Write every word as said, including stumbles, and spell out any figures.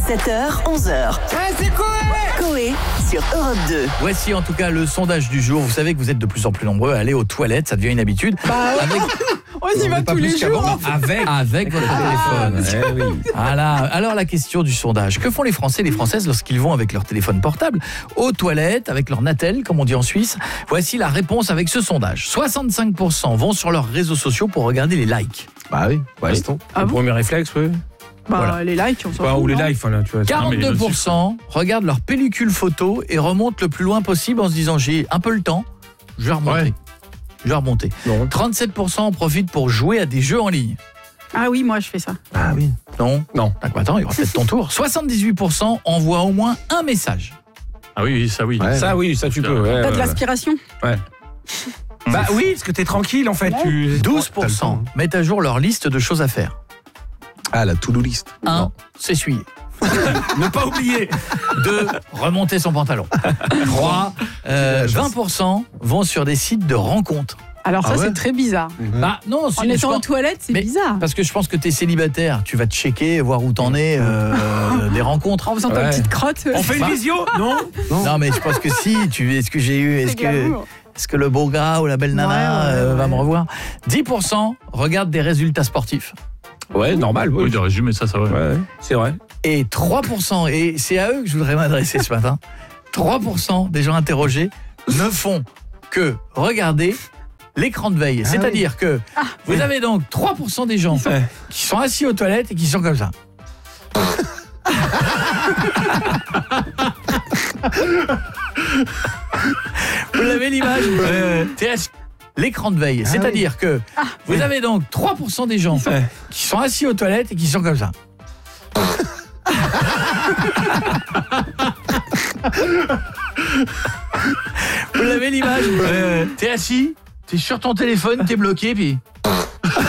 sept heures, onze heures. Ouais, c'est Coé Coé sur Europe deux. Voici en tout cas le sondage du jour. Vous savez que vous êtes de plus en plus nombreux à aller aux toilettes, ça devient une habitude. Bah ouais. Avec... On y va tous les jours. Non, avec, avec votre Ah, téléphone. Eh oui. Voilà. Alors la question du sondage. Que font les Français et les Françaises lorsqu'ils vont avec leur téléphone portable aux toilettes, avec leur Natel, comme on dit en Suisse? Voici la réponse avec ce sondage. soixante-cinq pour cent vont sur leurs réseaux sociaux pour regarder les likes. Bah oui, Oui. restons. Ah Le bon premier réflexe, oui. Bah Voilà. les likes, on s'en Bah, fout. ou les non lives, voilà, tu vois. quarante-deux pour cent regardent leur pellicule photo et remontent le plus loin possible en se disant j'ai un peu le temps, je vais remonter. Ouais. Je vais remonter. Non. trente-sept pour cent en profitent pour jouer à des jeux en ligne. Ah oui, moi je fais ça. Ah oui. Non. Non. D'accord, attends, il y aura peut-être ton tour. soixante-dix-huit pour cent envoient au moins un message. Ah oui, ça oui. Ouais. Ça, oui, ça tu peux. Ouais, T'as ouais, de l'aspiration. ouais. Bah oui, parce que t'es tranquille en fait. Tu... douze pour cent mettent à jour leur liste de choses à faire. Ah, la to-do list. un. S'essuyer. Ne pas oublier. deux. Remonter son pantalon. trois. Euh, vingt pour cent vont sur des sites de rencontres. Alors ça Ah ouais c'est très bizarre. Bah non, En c'est- je étant aux pense- toilettes, c'est mais- bizarre. parce que je pense que t'es célibataire, tu vas te checker, voir où t'en es, euh, des rencontres. En faisant ta Ouais. petite crotte. On fait une Bah. visio? Non. Non mais je pense que si, tu est-ce que j'ai eu, est-ce C'est que glamour. est-ce que le beau gars ou la belle nana Ouais, ouais, euh, va ouais. me revoir? dix pour cent regardent des résultats sportifs. Ouais, normal. Oui, Oui, de résumer ça, ça va. ouais, c'est vrai. Et trois pour cent, et c'est à eux que je voudrais m'adresser ce matin, trois pour cent des gens interrogés ne font que regarder l'écran de veille. C'est-à-dire que vous avez donc trois pour cent des gens Ouais. qui sont assis aux toilettes et qui sont comme ça. Vous l'avez l'image? T'es assis- L'écran de veille. C'est-à-dire que vous avez donc trois pour cent des gens Ouais. qui sont assis aux toilettes et qui sont comme ça. Vous l'avez l'image? T'es assis, t'es sur ton téléphone, t'es bloqué, puis...